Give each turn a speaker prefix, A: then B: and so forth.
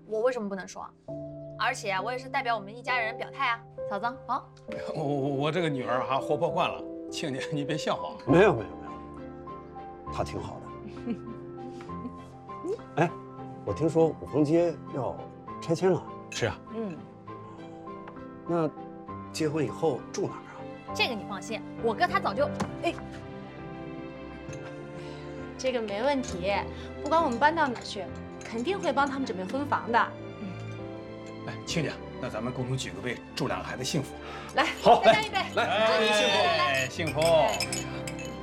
A: 我为什么不能说？而且我也是代表我们一家人表态啊，嫂子好。
B: 我这个女儿哈活泼惯了，亲家你别笑话。
C: 没有，她挺好的。哎，我听说五峰街要拆迁了。
B: 是啊。
C: 那结婚以后住哪儿啊？
A: 这个你放心，我哥他早就
D: 这个没问题，不管我们搬到哪去，肯定会帮他们准备婚房的。
B: 哎，亲家，那咱们共同举个杯，祝两个孩子幸福。
A: 来，
C: 好，
A: 干一杯！
C: 来，祝你幸福。
B: 幸福。